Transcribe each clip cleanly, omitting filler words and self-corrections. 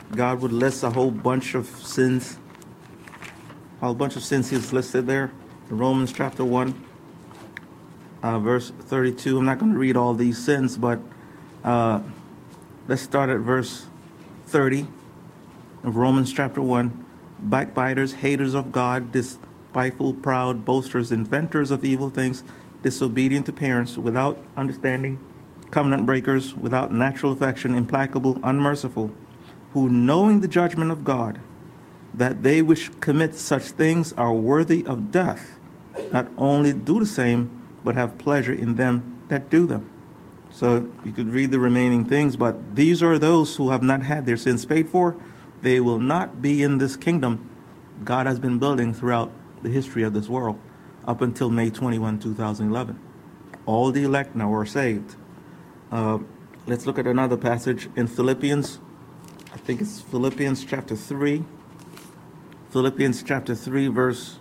God would list a whole bunch of sins. A whole bunch of sins He's listed there. Romans chapter 1, verse 32. I'm not going to read all these sins, but let's start at verse 30 of Romans chapter 1. Backbiters, haters of God, despiteful, proud, boasters, inventors of evil things, disobedient to parents, without understanding, covenant breakers, without natural affection, implacable, unmerciful, who, knowing the judgment of God, that they which commit such things are worthy of death, not only do the same, but have pleasure in them that do them. So you could read the remaining things, but these are those who have not had their sins paid for. They will not be in this kingdom God has been building throughout the history of this world up until May 21, 2011. All the elect now are saved. Let's look at another passage in Philippians. I think it's Philippians chapter 3. Philippians chapter 3, verse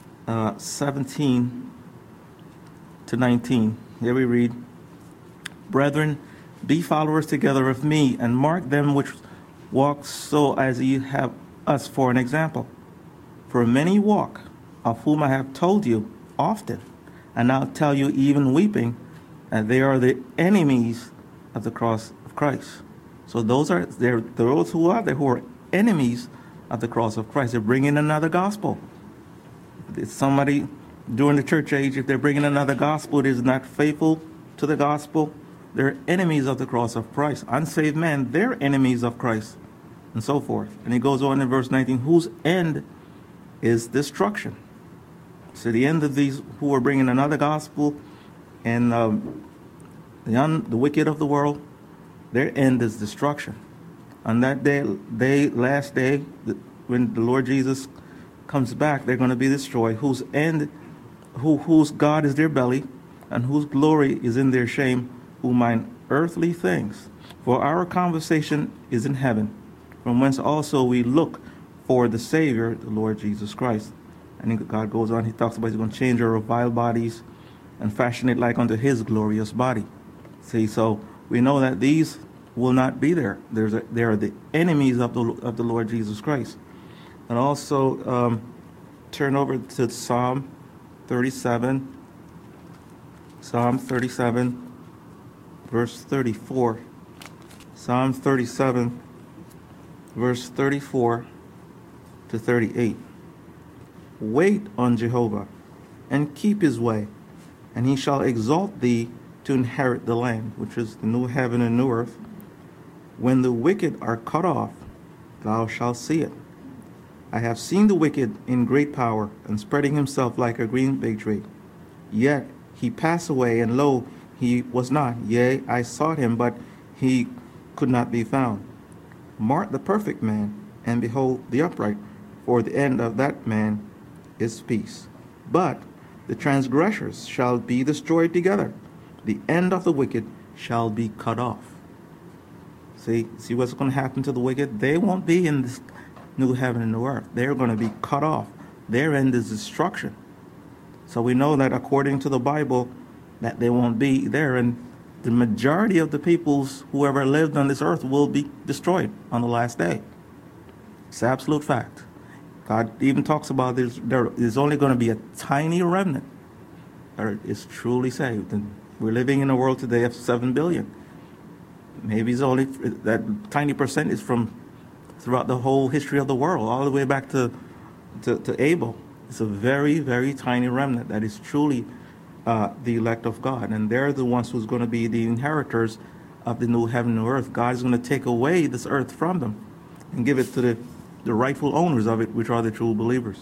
17 to 19. Here we read, Brethren, be followers together of me, and mark them which walk so as ye have us for an example. For many walk, of whom I have told you often, and now tell you even weeping, and they are the enemies of the cross of Christ. So those who are enemies of the cross of Christ. They're bringing another gospel. It's somebody during the church age, if they're bringing another gospel that is not faithful to the gospel, they're enemies of the cross of Christ. Unsaved men, they're enemies of Christ, and so forth. And he goes on in verse 19, whose end is destruction. So the end of these who are bringing another gospel, and the wicked of the world, their end is destruction. On that day, last day, when the Lord Jesus comes back, they're going to be destroyed. Whose God is their belly, and whose glory is in their shame, who mind earthly things. For our conversation is in heaven, from whence also we look for the Savior, the Lord Jesus Christ. And God goes on, he talks about he's going to change our vile bodies and fashion it like unto his glorious body. See, so we know that these will not be there. They are the enemies of the Lord Jesus Christ. And also turn over to Psalm 37. Psalm 37, verse 34. Psalm 37, verse 34 to 38. Wait on Jehovah, and keep his way, and he shall exalt thee to inherit the land, which is the new heaven and new earth. When the wicked are cut off, thou shalt see it. I have seen the wicked in great power, and spreading himself like a green fig tree. Yet he passed away, and lo, he was not. Yea, I sought him, but he could not be found. Mark the perfect man, and behold the upright, for the end of that man is peace. But the transgressors shall be destroyed together. The end of the wicked shall be cut off. See what's going to happen to the wicked? They won't be in this new heaven and new earth. They're going to be cut off. Their end is destruction. So we know that according to the Bible, that they won't be there, and the majority of the peoples who ever lived on this earth will be destroyed on the last day. It's an absolute fact. God even talks about there is only going to be a tiny remnant that is truly saved. And we're living in a world today of 7 billion. Maybe it's only that tiny percent is from throughout the whole history of the world, all the way back to Abel. It's a very, very tiny remnant that is truly the elect of God. And they're the ones who's going to be the inheritors of the new heaven and new earth. God is going to take away this earth from them and give it to the rightful owners of it, which are the true believers.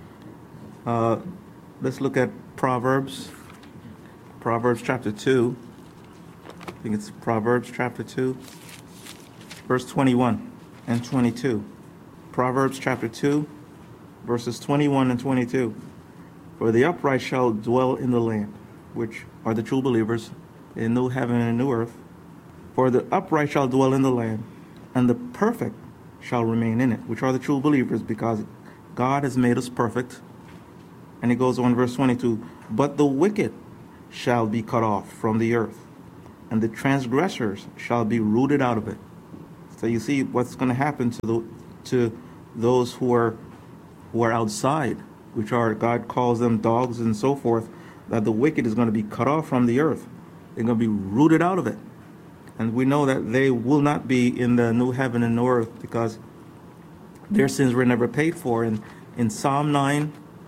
Let's look at Proverbs chapter 2. I think it's Proverbs chapter 2, verse 21 and 22. Proverbs chapter 2, verses 21 and 22. For the upright shall dwell in the land, which are the true believers, in new heaven and new earth. For the upright shall dwell in the land, and the perfect shall remain in it, which are the true believers, because God has made us perfect. And he goes on, verse 22, but the wicked shall be cut off from the earth, and the transgressors shall be rooted out of it. So you see what's going to happen to those who are outside, which are, God calls them dogs and so forth, that the wicked is going to be cut off from the earth. They're going to be rooted out of it. And we know that they will not be in the new heaven and new earth because their sins were never paid for. And in Psalm 9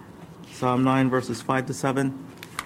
verses 5 to 7,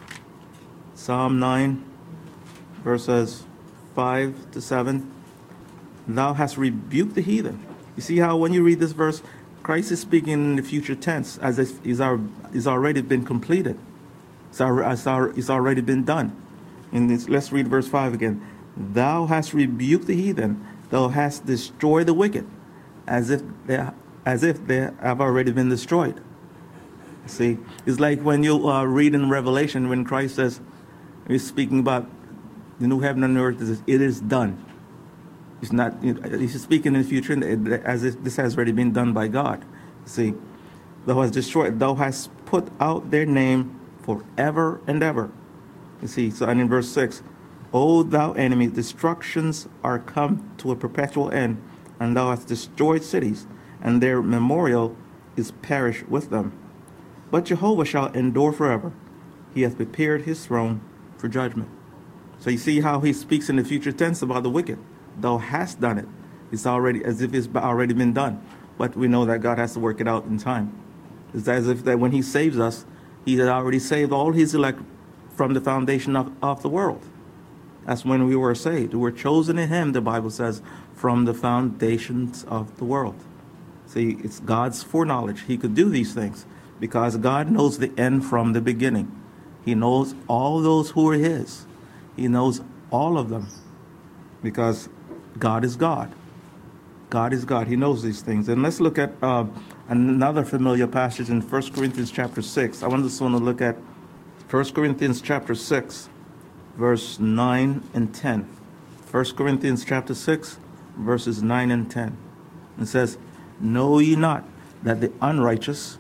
Psalm 9 verses 5 to 7, thou hast rebuked the heathen. You see how when you read this verse, Christ is speaking in the future tense as if it's already been completed. It's already been done. Let's read verse 5 again. Thou hast rebuked the heathen, thou hast destroyed the wicked, as if they have already been destroyed. See, it's like when you read in Revelation when Christ says, he's speaking about the new heaven and earth, it is done. It's not, he's speaking in the future as if this has already been done by God. See, thou hast destroyed, thou hast put out their name forever and ever. You see, so and in verse 6, O thou enemy, destructions are come to a perpetual end, and thou hast destroyed cities, and their memorial is perished with them. But Jehovah shall endure forever. He hath prepared his throne for judgment. So you see how he speaks in the future tense about the wicked. Thou hast done it. It's already as if it's already been done. But we know that God has to work it out in time. It's as if that when he saves us, he had already saved all his elect from the foundation of the world. That's when we were saved. We were chosen in him, the Bible says, from the foundations of the world. See, it's God's foreknowledge. He could do these things because God knows the end from the beginning. He knows all those who are his. He knows all of them because God is God. God is God. He knows these things. And let's look at another familiar passage in 1 Corinthians chapter 6. I want to look at 1 Corinthians chapter 6, verse 9 and 10. 1 Corinthians chapter 6, verses 9 and 10. It says, Know ye not that the unrighteous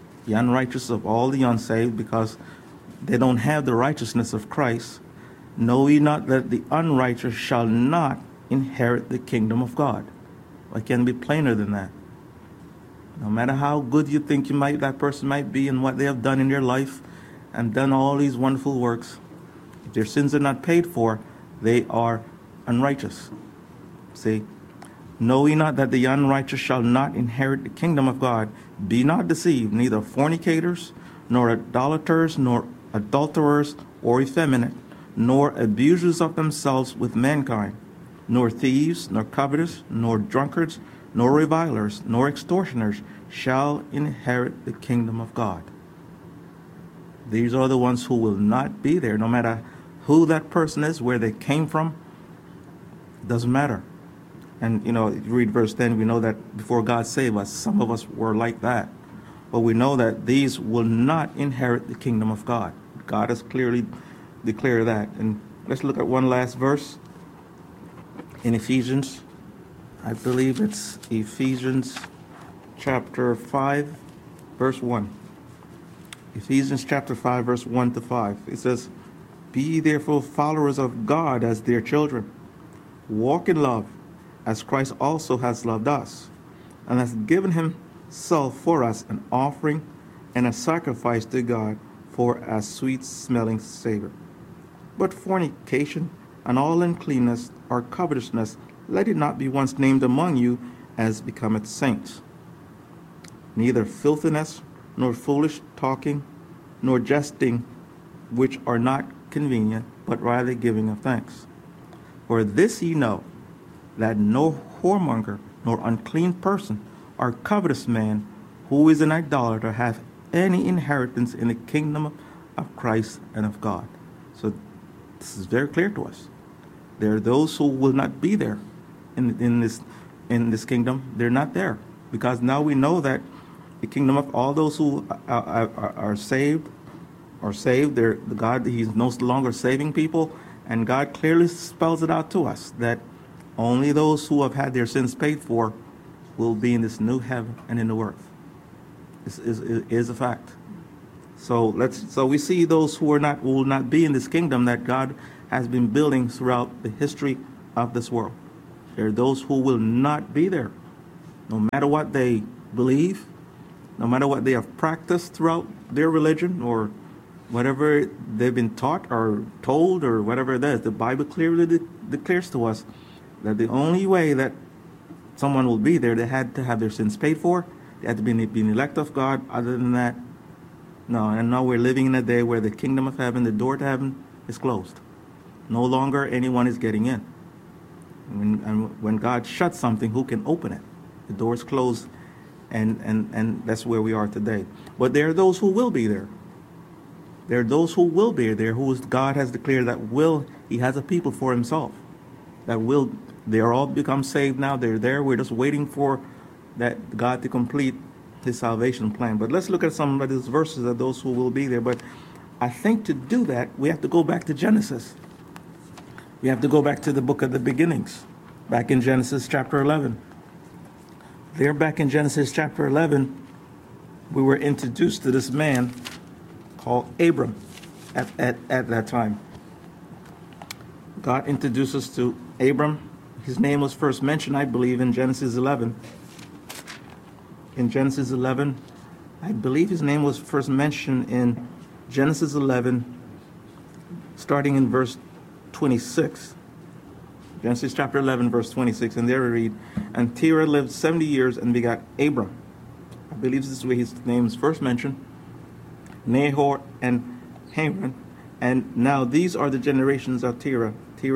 of all the unsaved, because they don't have the righteousness of Christ, know ye not that the unrighteous shall not inherit the kingdom of God? What can be plainer than that? No matter how good you think that person might be and what they have done in their life and done all these wonderful works, if their sins are not paid for, they are unrighteous. See, know ye not that the unrighteous shall not inherit the kingdom of God? Be not deceived, neither fornicators, nor idolaters, nor adulterers, or effeminate, nor abusers of themselves with mankind, nor thieves, nor covetous, nor drunkards, nor revilers, nor extortioners shall inherit the kingdom of God. These are the ones who will not be there, no matter who that person is, where they came from. It doesn't matter. And, you read verse 10, we know that before God saved us, some of us were like that. But we know that these will not inherit the kingdom of God. God has clearly declared that. And let's look at one last verse in Ephesians. I believe it's Ephesians chapter 5, verse 1. Ephesians chapter 5, verse 1 to 5. It says, Be ye therefore followers of God as dear children. Walk in love, as Christ also has loved us, and has given himself for us an offering and a sacrifice to God for a sweet-smelling savor. But fornication and all uncleanness or covetousness, let it not be once named among you as becometh saints. Neither filthiness, nor foolish talking, nor jesting, which are not convenient, but rather giving of thanks. For this ye know, that no whoremonger, nor unclean person, or covetous man, who is an idolater, hath any inheritance in the kingdom of Christ and of God. So this is very clear to us. There are those who will not be there in this kingdom. They're not there because now we know that the kingdom of all those who are saved are saved. They're the God. He's no longer saving people, and God clearly spells it out to us that only those who have had their sins paid for will be in this new heaven and in the earth. This is a fact. So we see those who will not be in this kingdom that God has been building throughout the history of this world. There are those who will not be there, no matter what they believe, no matter what they have practiced throughout their religion or whatever they've been taught or told or whatever it is. The Bible clearly declares to us that the only way that someone will be there, they had to have their sins paid for. They had to be an elect of God. Other than that, no. And now we're living in a day where the kingdom of heaven, the door to heaven, is closed. No longer anyone is getting in. And when God shuts something, who can open it? The door is closed, and that's where we are today. But there are those who will be there. There are those who will be there, who God has declared that He has a people for Himself. They are all become saved now. They're there. We're just waiting for that God to complete His salvation plan. But let's look at some of these verses of those who will be there. But I think to do that, we have to go back to Genesis. We have to go back to the book of the beginnings, back in Genesis chapter 11. There, back in Genesis chapter 11, we were introduced to this man called Abram at that time. God introduced us to Abram. His name was first mentioned, I believe, in Genesis 11. In Genesis 11, I believe his name was first mentioned in Genesis 11, starting in verse 26. Genesis chapter 11, verse 26. And there we read, and Terah lived 70 years and begot Abram. I believe this is where his name is first mentioned. Nahor and Haran. And now these are the generations of Terah.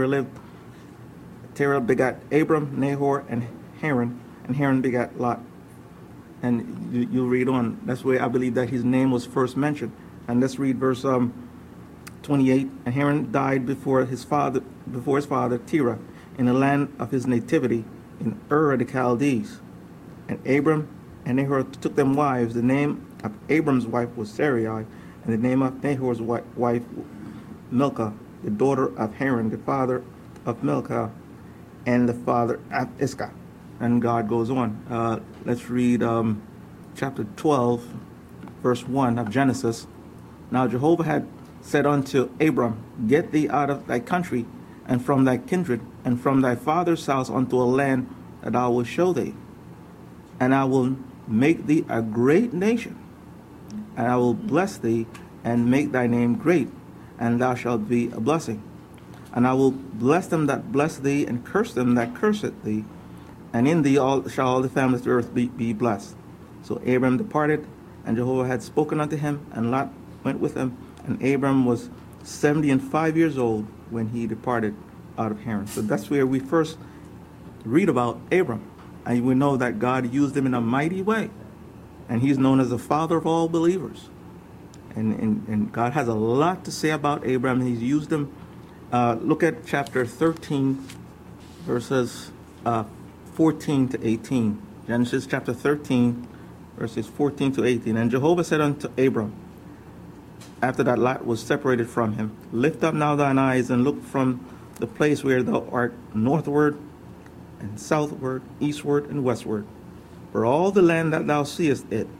Terah begot Abram, Nahor, and Haran begot Lot. And you read on. That's where I believe that his name was first mentioned. And let's read verse 28. And Haran died before his father Terah, in the land of his nativity, in Ur of the Chaldees. And Abram and Nahor took them wives. The name of Abram's wife was Sarai, and the name of Nahor's wife Milcah, the daughter of Haran, the father of Milcah, and the father of Iscah. And God goes on. Let's read chapter 12, verse 1 of Genesis. Now Jehovah had said unto Abram, get thee out of thy country, and from thy kindred, and from thy father's house, unto a land that I will show thee. And I will make thee a great nation, and I will bless thee, and make thy name great, and thou shalt be a blessing. And I will bless them that bless thee, and curse them that curseth thee, and in thee shall all the families of the earth be blessed. So Abram departed, and Jehovah had spoken unto him, and Lot went with him. And Abram was 75 years old when he departed out of Haran. So that's where we first read about Abram. And we know that God used him in a mighty way. And he's known as the father of all believers. And God has a lot to say about Abram. He's used him. Look at chapter 13, verses 14 to 18. Genesis chapter 13, verses 14 to 18. And Jehovah said unto Abram, after that Lot was separated from him, lift up now thine eyes, and look from the place where thou art northward and southward, eastward and westward. For all the land that thou seest,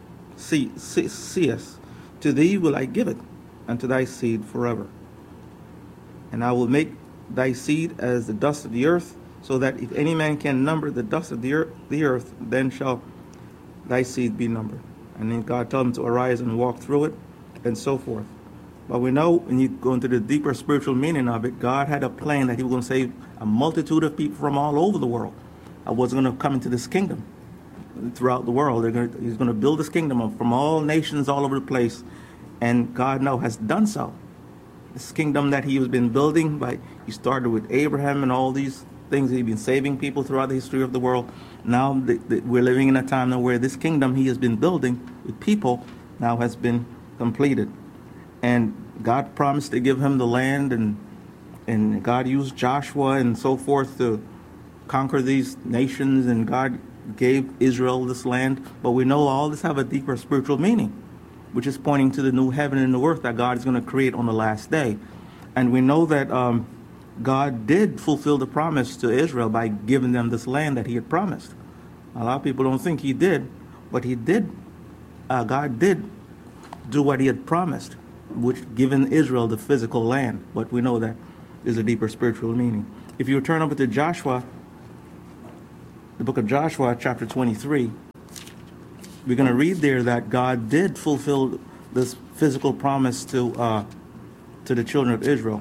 to thee will I give it, and to thy seed forever. And I will make thy seed as the dust of the earth, so that if any man can number the dust of the earth, then shall thy seed be numbered. And then God told him to arise and walk through it, and so forth. But we know when you go into the deeper spiritual meaning of it, God had a plan that he was going to save a multitude of people from all over the world. I was going to come into this kingdom throughout the world. He's going to build this kingdom from all nations all over the place. And God now has done so. This kingdom that he has been building, he started with Abraham and all these things. He's been saving people throughout the history of the world. Now we're living in a time now where this kingdom he has been building with people now has been completed. And God promised to give him the land, and God used Joshua and so forth to conquer these nations, and God gave Israel this land. But we know all this have a deeper spiritual meaning, which is pointing to the new heaven and new earth that God is going to create on the last day. And we know that God did fulfill the promise to Israel by giving them this land that he had promised. A lot of people don't think he did, but he did. God did do what he had promised, which given Israel the physical land. But we know that there's a deeper spiritual meaning. If you turn over to Joshua the book of Joshua, chapter 23, we're going to read there that God did fulfill this physical promise to the children of Israel.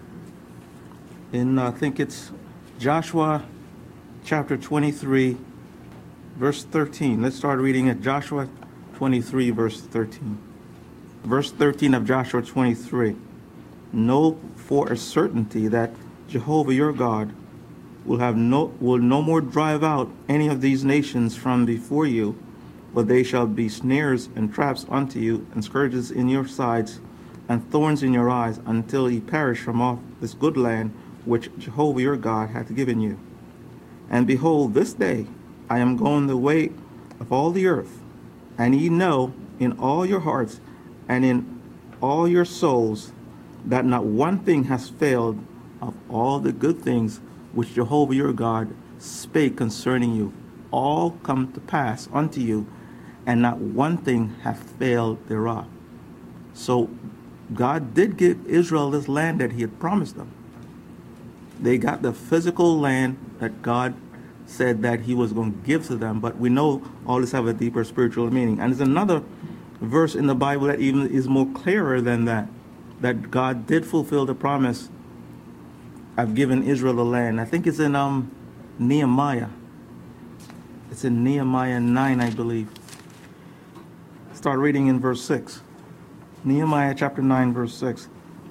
In, I think it's Joshua chapter 23, verse 13. Let's start reading at Joshua 23, verse 13. Verse 13 of Joshua 23. Know for a certainty that Jehovah your God will no more drive out any of these nations from before you, but they shall be snares and traps unto you, and scourges in your sides, and thorns in your eyes, until ye perish from off this good land which Jehovah your God hath given you. And behold, this day I am going the way of all the earth, and ye know in all your hearts and in all your souls that not one thing has failed of all the good things which Jehovah your God spake concerning you. All come to pass unto you, and not one thing hath failed thereof. So God did give Israel this land that he had promised them. They got the physical land that God said that he was going to give to them, but we know all this have a deeper spiritual meaning. And there's another verse in the Bible that even is more clearer than that God did fulfill the promise of giving Israel the land. I think it's in Nehemiah. It's in Nehemiah 9, I believe. Start reading in verse 6. Nehemiah chapter 9, verse 6.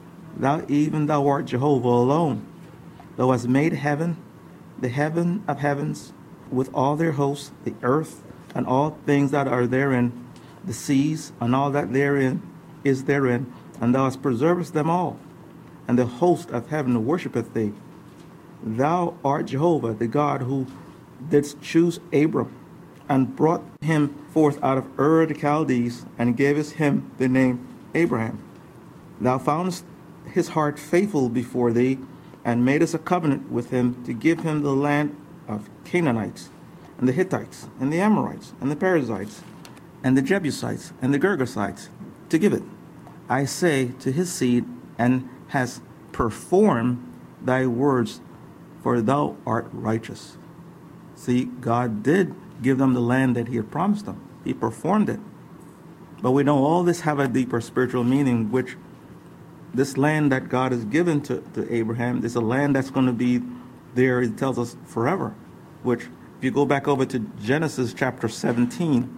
Thou art Jehovah alone. Thou hast made heaven, the heaven of heavens, with all their hosts, the earth, and all things that are therein, the seas, and all that therein is therein, and thou hast preserved them all, and the host of heaven worshipeth thee. Thou art Jehovah, the God who didst choose Abram, and brought him forth out of Ur the Chaldees, and gavest him the name Abraham. Thou foundest his heart faithful before thee, and madest a covenant with him to give him the land of Canaanites, and the Hittites, and the Amorites, and the Perizzites, and the Jebusites, and the Girgasites, to give it, I say, to his seed, and has performed thy words, for thou art righteous. See, God did give them the land that he had promised them. He performed it. But we know all this have a deeper spiritual meaning, which this land that God has given to Abraham is a land that's going to be there, it tells us, forever. Which, if you go back over to Genesis chapter 17,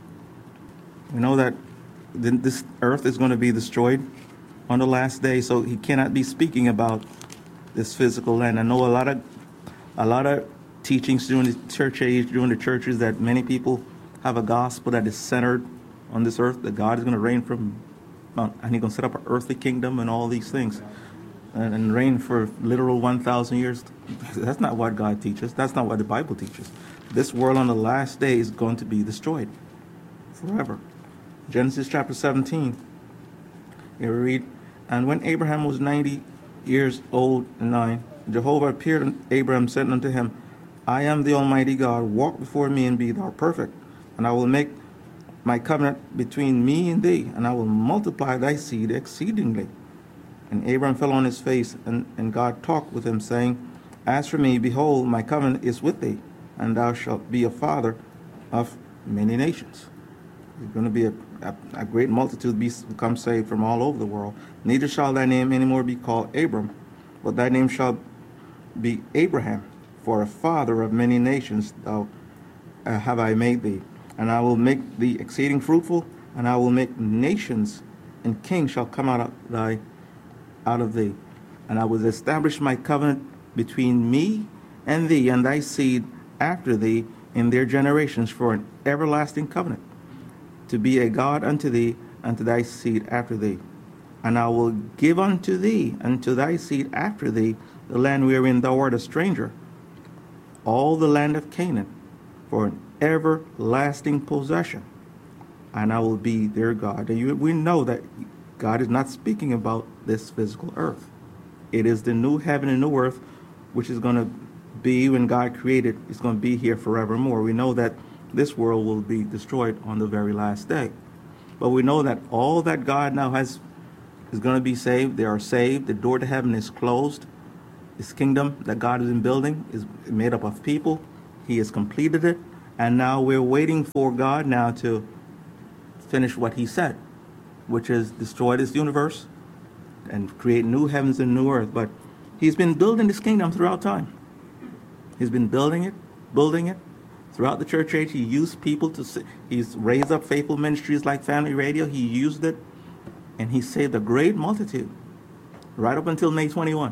we know that this earth is going to be destroyed on the last day, so he cannot be speaking about this physical land. I know a lot of teachings during the church age, during the churches, that many people have a gospel that is centered on this earth, that God is going to reign from, and he's going to set up an earthly kingdom and all these things, and reign for literal 1,000 years. That's not what God teaches. That's not what the Bible teaches. This world on the last day is going to be destroyed forever. Genesis chapter 17, you read, and when Abraham was 90 years old and 9, Jehovah appeared unto Abraham, said unto him, I am the Almighty God, walk before me and be thou perfect, and I will make my covenant between me and thee, and I will multiply thy seed exceedingly. And Abraham fell on his face, and God talked with him, saying, As for me, behold, my covenant is with thee, and thou shalt be a father of many nations. There's going to be a great multitude become saved from all over the world. Neither shall thy name any more be called Abram, but thy name shall be Abraham, for a father of many nations have I made thee. And I will make thee exceeding fruitful, and I will make nations, and kings shall come out of thee. And I will establish my covenant between me and thee and thy seed after thee in their generations for an everlasting covenant, to be a God unto thee and to thy seed after thee. And I will give unto thee and to thy seed after thee the land wherein thou art a stranger, all the land of Canaan, for an everlasting possession, and I will be their God. And we know that God is not speaking about this physical earth. It is the new heaven and new earth, which is going to be, when God created, it's going to be here forevermore. We know that this world will be destroyed on the very last day. But we know that all that God now has is going to be saved. They are saved. The door to heaven is closed. This kingdom that God is in building is made up of people. He has completed it, and now we're waiting for God now to finish what he said, which is destroy this universe and create new heavens and new earth. But he's been building this kingdom throughout time. He's been building it. Throughout the church age, he used people he's raised up faithful ministries like Family Radio. He used it, and he saved a great multitude right up until May 21.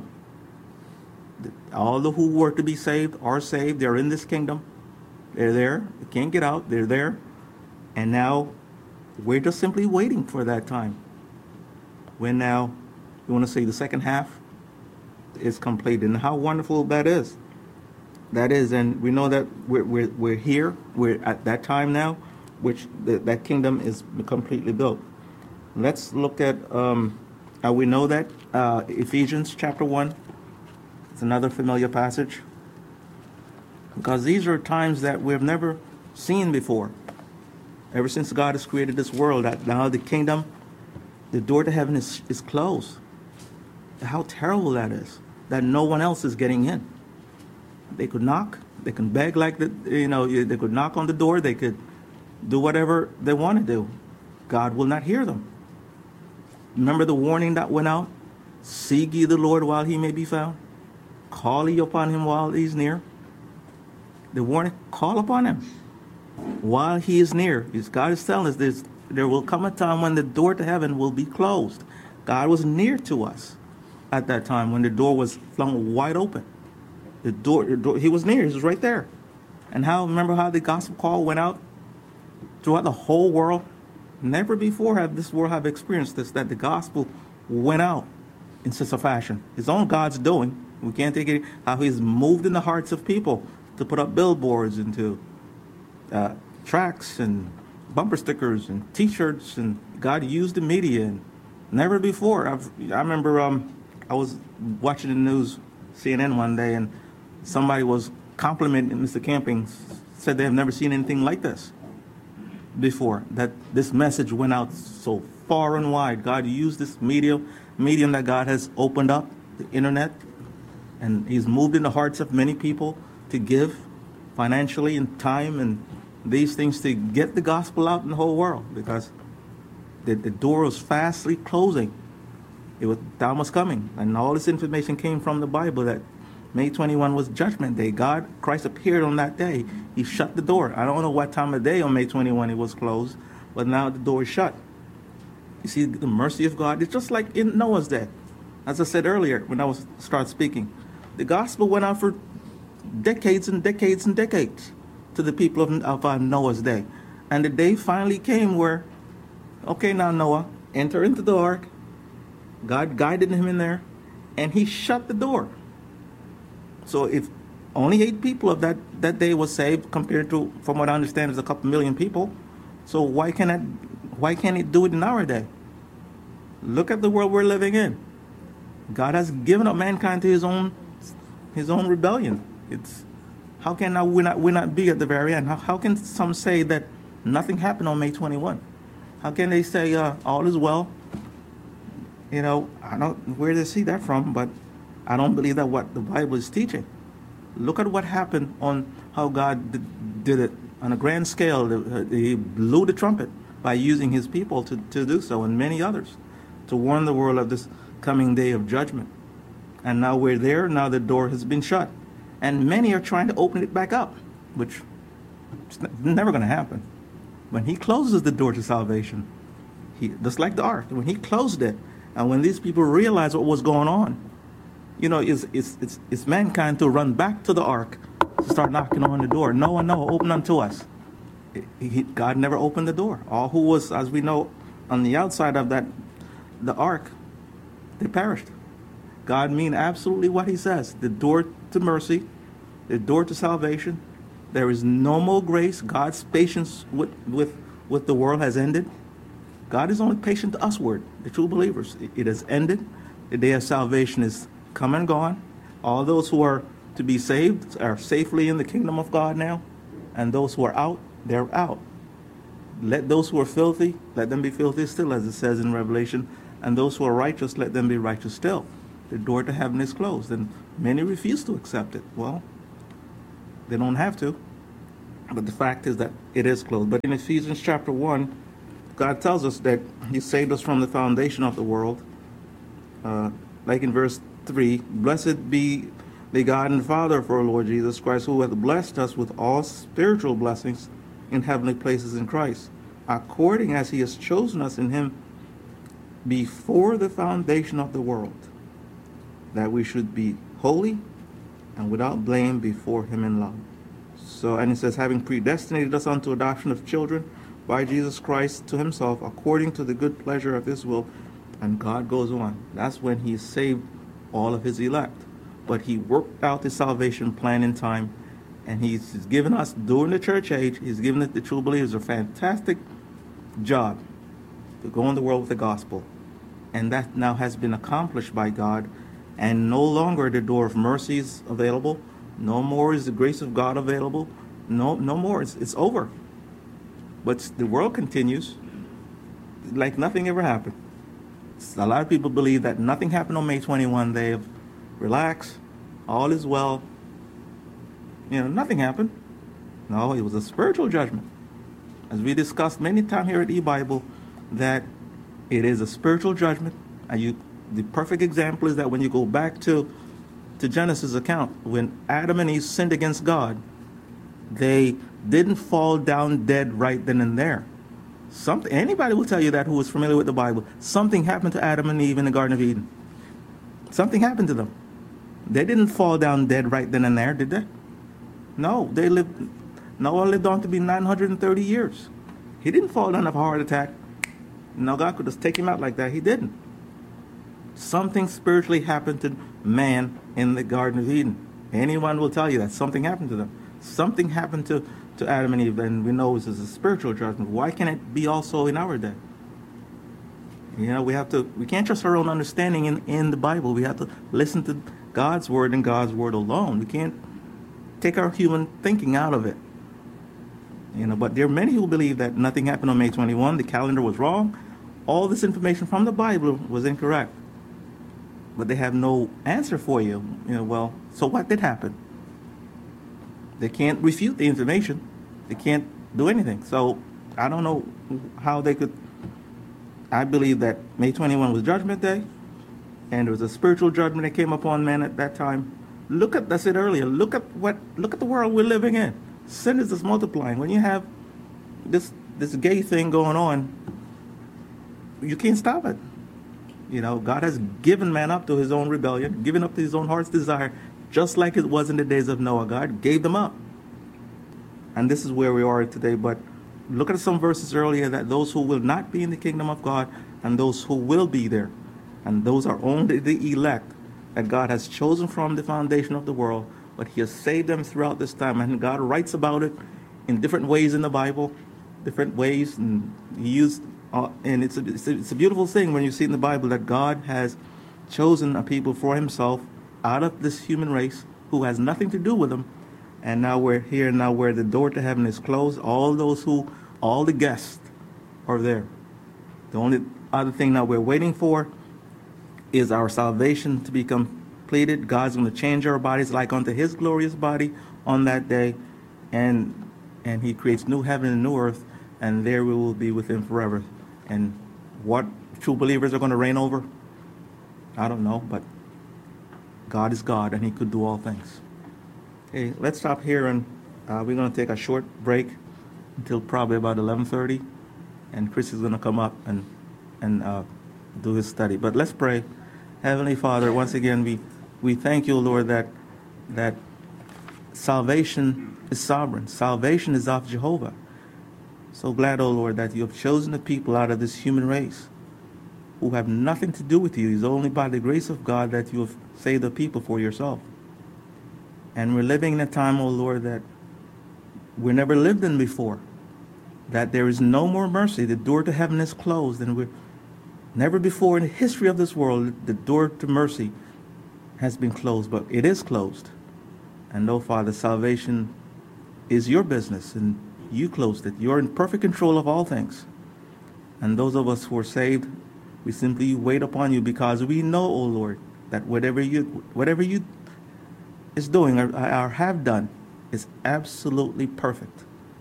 All the who were to be saved are saved. They're in this kingdom. They're there. They can't get out. They're there. And now we're just simply waiting for that time. When now, you want to say the second half is completed. And how wonderful that is. That is, and we know that we're here. We're at that time now, which that kingdom is completely built. Let's look at, we know that Ephesians chapter 1. It's another familiar passage, because these are times that we've never seen before. Ever since God has created this world, that now the kingdom, the door to heaven is closed. How terrible that is, that no one else is getting in. They could knock, they can beg they could knock on the door, they could do whatever they want to do. God will not hear them. Remember the warning that went out? Seek ye the Lord while he may be found. Call ye upon him while he's near. The warning, call upon him while he is near. God is telling us there will come a time when the door to heaven will be closed. God was near to us at that time when the door was flung wide open. The door, he was near. He was right there. And remember how the gospel call went out throughout the whole world? Never before have this world have experienced this, that the gospel went out in such a fashion. It's on God's doing. We can't take it how he's moved in the hearts of people to put up billboards and to tracts and bumper stickers and T-shirts, and God used the media. And never before. I remember I was watching the news, CNN one day, and somebody was complimenting Mr. Camping, said they have never seen anything like this before, that this message went out so far and wide. God used this medium that God has opened up, the internet, and he's moved in the hearts of many people to give financially and time and these things to get the gospel out in the whole world, because the door was fastly closing. Time was coming, and all this information came from the Bible that May 21 was Judgment Day. Christ appeared on that day. He shut the door. I don't know what time of day on May 21 it was closed, but now the door is shut. You see the mercy of God. It's just like in Noah's day. As I said earlier when I started speaking, the gospel went out for decades and decades and decades to the people of Noah's day. And the day finally came where, okay, now Noah, enter into the ark. God guided him in there, and he shut the door. So if only 8 people of that day was saved, compared to, from what I understand, is a couple million people. So why can't it do it in our day? Look at the world we're living in. God has given up mankind to his own rebellion. How can now we not be at the very end? How can some say that nothing happened on May 21? How can they say all is well? I don't where they see that from, but I don't believe that what the Bible is teaching. Look at what happened on how God did it on a grand scale. He blew the trumpet by using his people to do so, and many others, to warn the world of this coming day of judgment. And now we're there. Now the door has been shut, and many are trying to open it back up, which is never going to happen. When he closes the door to salvation, just like the ark, when he closed it, and when these people realized what was going on, it's mankind to run back to the ark, to start knocking on the door. No, open unto us. God never opened the door. All who was, as we know, on the outside of the ark, they perished. God means absolutely what he says. The door to mercy, the door to salvation. There is no more grace. God's patience with the world has ended. God is only patient to usward, the true believers. It has ended. The day of salvation is come and gone. All those who are to be saved are safely in the kingdom of God now. And those who are out, they're out. Let those who are filthy, let them be filthy still, as it says in Revelation. And those who are righteous, let them be righteous still. The door to heaven is closed, and many refuse to accept it. Well, they don't have to. But the fact is that it is closed. But in Ephesians chapter 1, God tells us that he saved us from the foundation of the world. Like in verse 3, blessed be the God and Father of our Lord Jesus Christ, who hath blessed us with all spiritual blessings in heavenly places in Christ, according as he has chosen us in him before the foundation of the world, that we should be holy and without blame before him in love. So, and it says, having predestinated us unto adoption of children by Jesus Christ to himself, according to the good pleasure of his will. And God goes on. That's when he saved all of his elect. But he worked out his salvation plan in time, and he's given us, during the church age, he's given the true believers a fantastic job to go in the world with the gospel. And that now has been accomplished by God, and no longer the door of mercy is available. No more is the grace of God available. No more. It's over. But the world continues like nothing ever happened. A lot of people believe that nothing happened on May 21. They have relaxed. All is well. Nothing happened. No, it was a spiritual judgment. As we discussed many times here at eBible, that it is a spiritual judgment. And the perfect example is that when you go back to Genesis account, when Adam and Eve sinned against God, they didn't fall down dead right then and there. Anybody will tell you that who is familiar with the Bible. Something happened to Adam and Eve in the Garden of Eden. Something happened to them. They didn't fall down dead right then and there, did they? No, Noah lived on to be 930 years. He didn't fall down of a heart attack. No, God could just take him out like that. He didn't. Something spiritually happened to man in the Garden of Eden. Anyone will tell you that something happened to them. Something happened to Adam and Eve, and we know this is a spiritual judgment. Why can't it be also in our day? We can't trust our own understanding in the Bible. We have to listen to God's word and God's word alone. We can't take our human thinking out of it. But there are many who believe that nothing happened on May 21. The calendar was wrong. All this information from the Bible was incorrect. But they have no answer for you. So what did happen? They can't refute the information. They can't do anything. So I don't know how they could. I believe that May 21 was Judgment Day, and there was a spiritual judgment that came upon man at that time. I said earlier, look at the world we're living in. Sin is just multiplying. When you have this gay thing going on, you can't stop it. God has given man up to his own rebellion, given up to his own heart's desire, just like it was in the days of Noah. God gave them up. And this is where we are today. But look at some verses earlier, that those who will not be in the kingdom of God and those who will be there. And those are only the elect that God has chosen from the foundation of the world. But he has saved them throughout this time. And God writes about it in different ways in the Bible, different ways. And he used, and it's a beautiful thing when you see in the Bible that God has chosen a people for himself out of this human race who has nothing to do with them. And now we're here now where the door to heaven is closed. All the guests are there. The only other thing now we're waiting for is our salvation to be completed. God's going to change our bodies like unto his glorious body on that day. And he creates new heaven and new earth. And there we will be with him forever. And what true believers are going to reign over, I don't know. But God is God, and he could do all things. Okay, let's stop here, and we're going to take a short break until probably about 11:30, and Chris is going to come up and do his study. But let's pray. Heavenly Father, once again, we thank you, Lord, that salvation is sovereign. Salvation is of Jehovah. So glad, oh Lord, that you have chosen the people out of this human race who have nothing to do with you. It's only by the grace of God that you have saved the people for yourself. And we're living in a time, oh Lord, that we never lived in before. That there is no more mercy. The door to heaven is closed. And we're never before in the history of this world, the door to mercy has been closed. But it is closed. And oh Father, salvation is your business. And you closed it. You're in perfect control of all things. And those of us who are saved, we simply wait upon you, because we know, oh Lord, that whatever you is doing or have done is absolutely perfect.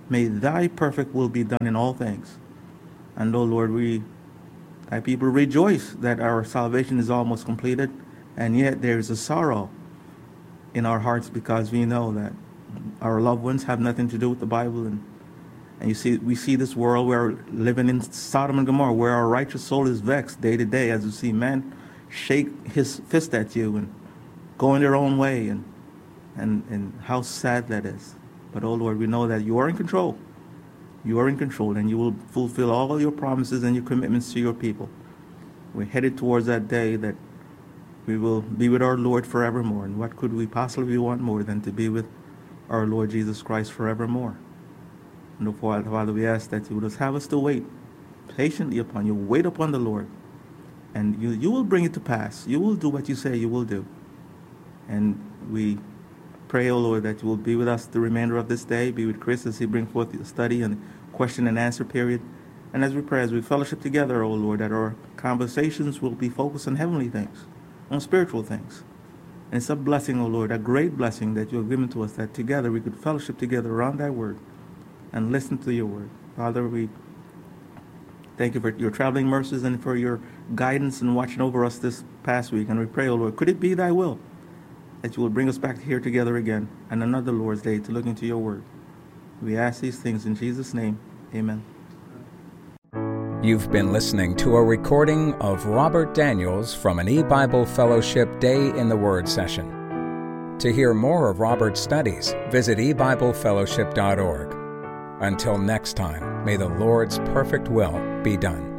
May thy perfect will be done in all things. And, O Lord, thy people rejoice that our salvation is almost completed, and yet there is a sorrow in our hearts because we know that our loved ones have nothing to do with the Bible. And you see, we see this world, we're living in Sodom and Gomorrah, where our righteous soul is vexed day to day as you see man shake his fist at you and go in their own way, and how sad that is. But, oh Lord, we know that you are in control. You are in control, and you will fulfill all your promises and your commitments to your people. We're headed towards that day that we will be with our Lord forevermore. And what could we possibly want more than to be with our Lord Jesus Christ forevermore? And Father, we ask that you will just have us to wait patiently upon you. Wait upon the Lord, and you will bring it to pass. You will do what you say you will do. And we pray, O Lord, that you will be with us the remainder of this day. Be with Chris as he brings forth the study and question and answer period. And as we pray, as we fellowship together, O Lord, that our conversations will be focused on heavenly things, on spiritual things. And it's a blessing, O Lord, a great blessing that you have given to us, that together we could fellowship together around thy word and listen to your word. Father, we thank you for your traveling mercies and for your guidance and watching over us this past week. And we pray, O Lord, could it be thy will that you will bring us back here together again on another Lord's Day to look into your word. We ask these things in Jesus' name. Amen. You've been listening to a recording of Robert Daniels from an E-Bible Fellowship Day in the Word session. To hear more of Robert's studies, visit ebiblefellowship.org. Until next time, may the Lord's perfect will be done.